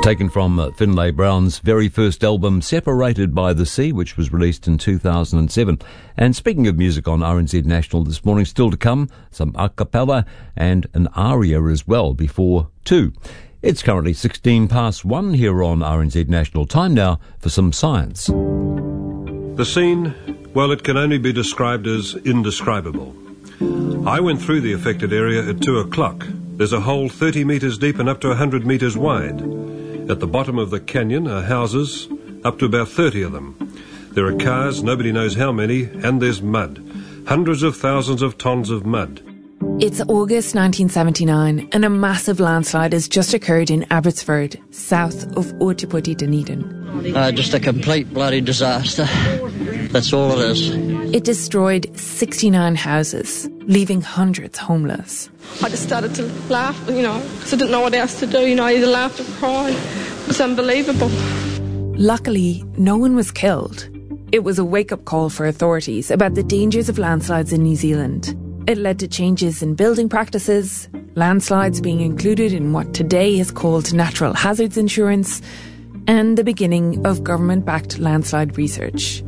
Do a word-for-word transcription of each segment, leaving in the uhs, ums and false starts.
Taken from uh, Finlay Brown's very first album, Separated by the Sea, which was released in two thousand seven. And speaking of music on R N Z National this morning, still to come, some a cappella and an aria as well before two. It's currently sixteen past one here on R N Z National. Time now for some science. The scene, well, it can only be described as indescribable. I went through the affected area at two o'clock. There's a hole thirty metres deep and up to one hundred metres wide. At the bottom of the canyon are houses, up to about thirty of them. There are cars, nobody knows how many, and there's mud. Hundreds of thousands of tonnes of mud. It's August nineteen seventy-nine and a massive landslide has just occurred in Abbotsford, south of Ōtepoti, Dunedin. Uh, just a complete bloody disaster. That's all it is. It destroyed sixty-nine houses, leaving hundreds homeless. I just started to laugh, you know, because I didn't know what else to do. You know, I either laughed or cried. It was unbelievable. Luckily, no one was killed. It was a wake-up call for authorities about the dangers of landslides in New Zealand. It led to changes in building practices, landslides being included in what today is called natural hazards insurance, and the beginning of government-backed landslide research.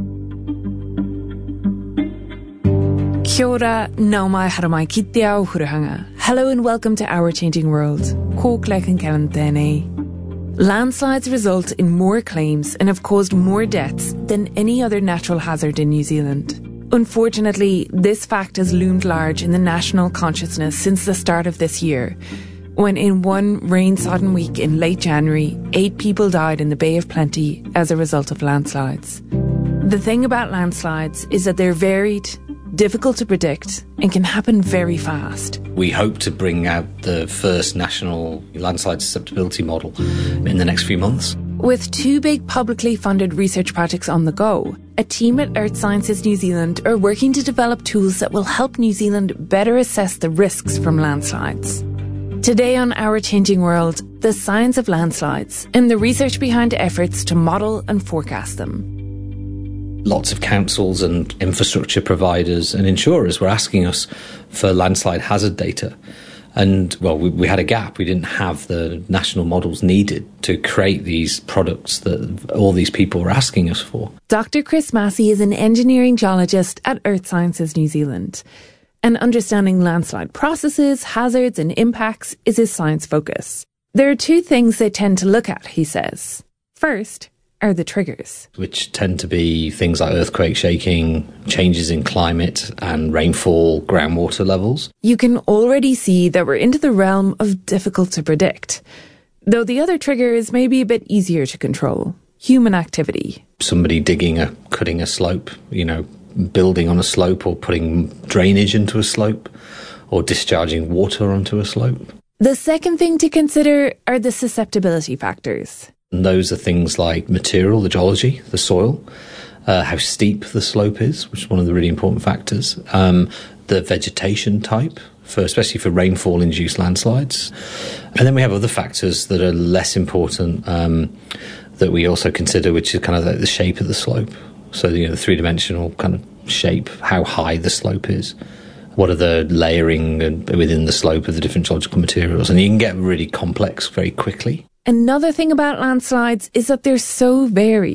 Kia ora, nau mai hara mai ki te ao hurahanga. Hello and welcome to Our Changing World. Ko Klekan Karen tēnei. Landslides result in more claims and have caused more deaths than any other natural hazard in New Zealand. Unfortunately, this fact has loomed large in the national consciousness since the start of this year, when in one rain-sodden week in late January, eight people died in the Bay of Plenty as a result of landslides. The thing about landslides is that they're varied, difficult to predict, and can happen very fast. We hope to bring out the first national landslide susceptibility model in the next few months. With two big publicly funded research projects on the go, a team at Earth Sciences New Zealand are working to develop tools that will help New Zealand better assess the risks from landslides. Today on Our Changing World, the science of landslides and the research behind efforts to model and forecast them. Lots of councils and infrastructure providers and insurers were asking us for landslide hazard data. And, well, we, we had a gap. We didn't have the national models needed to create these products that all these people were asking us for. Doctor Chris Massey is an engineering geologist at Earth Sciences New Zealand. And understanding landslide processes, hazards and impacts is his science focus. There are two things they tend to look at, he says. First are the triggers, which tend to be things like earthquake shaking, changes in climate and rainfall, groundwater levels. You can already see that we're into the realm of difficult to predict, though the other trigger is maybe a bit easier to control: human activity. Somebody digging a, cutting a slope, you know, building on a slope, or putting drainage into a slope, or discharging water onto a slope. The second thing to consider are the susceptibility factors. And those are things like material, the geology, the soil, uh, how steep the slope is, which is one of the really important factors, um, the vegetation type, for especially for rainfall-induced landslides. And then we have other factors that are less important um, that we also consider, which is kind of like the shape of the slope. So, you know, the three-dimensional kind of shape, how high the slope is, what are the layering within the slope of the different geological materials. And you can get really complex very quickly. Another thing about landslides is that they're so varied.